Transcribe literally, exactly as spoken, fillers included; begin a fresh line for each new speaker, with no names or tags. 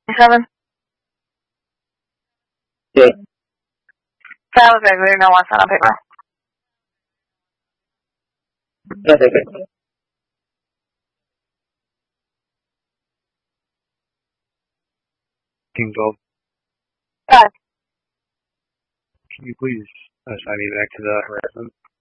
Seven.
Yeah.
That was regular. No one signed on paper.
That's okay.
King twelve.
Five.
Can you please assign me back to the harassment?